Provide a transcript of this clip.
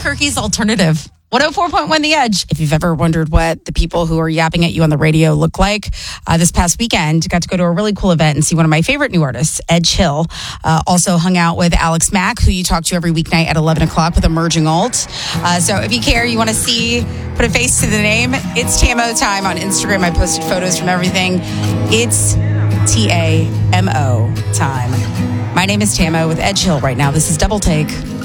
Albuquerque's alternative. 104.1 The Edge. If you've ever wondered what the people who are yapping at you on the radio look like, this past weekend, got to go to a really cool event and see one of my favorite new artists, Edge Hill. Also hung out with Alex Mack, who you talk to every weeknight at 11 o'clock with Emerging Alt. So if you care, you want to see, put a face to the name, it's Tamo time on Instagram. I posted photos from everything. It's TAMO time. My name is Tamo with Edge Hill right now. This is Double Take.